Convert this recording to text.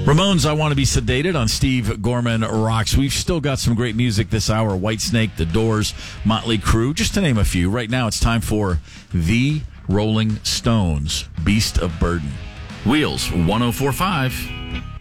Ramones, I Want to Be Sedated on Steve Gorman Rocks. We've still got some great music this hour. Whitesnake, The Doors, Motley Crue, just to name a few. Right now it's time for The Rolling Stones, Beast of Burden. Wheels 104.5.